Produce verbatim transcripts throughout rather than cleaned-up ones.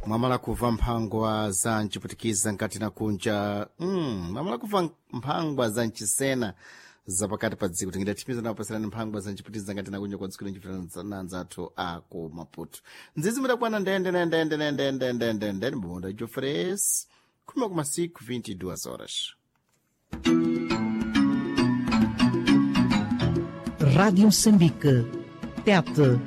mwamala kuva mphangwa za nciputikiza nkati na kunja mm, mwamala kuva mphangwa za ncisena zapakati pa dziko tingida tipinza na kupasirani mphangwa za nciputikiza nkati na kunja kwa dziko linjipitana nzathu ako Maputo nzizi mutakwana ndende ndende ndende ndende ndende ndende mbonda jofres kuma kuma siku vinte e duas horas. Rádio Moçambique, Tete.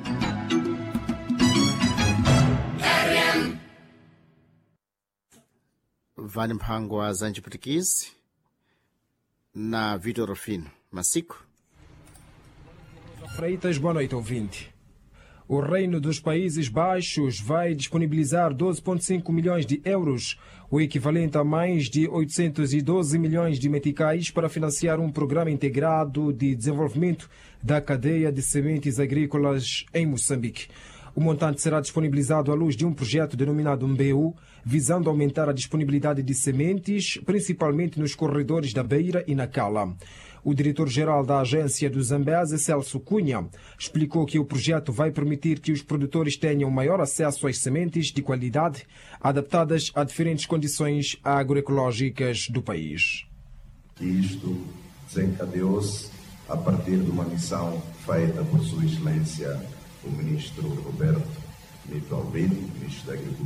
Vani mphangwa za nciputikizi na Vitor Rufino. Masico. Freitas, boa noite, ouvinte. O Reino dos Países Baixos vai disponibilizar doze vírgula cinco milhões de euros, o equivalente a mais de oitocentos e doze milhões de meticais, para financiar um programa integrado de desenvolvimento da cadeia de sementes agrícolas em Moçambique. O montante será disponibilizado à luz de um projeto denominado M B U, visando aumentar a disponibilidade de sementes, principalmente nos corredores da Beira e na Cala. O diretor-geral da agência do Zambeze, Celso Cunha, explicou que o projeto vai permitir que os produtores tenham maior acesso às sementes de qualidade, adaptadas a diferentes condições agroecológicas do país. Isto desencadeou-se a partir de uma missão feita por Sua Excelência, o ministro Roberto Mito Albino, ministro da Agricultura.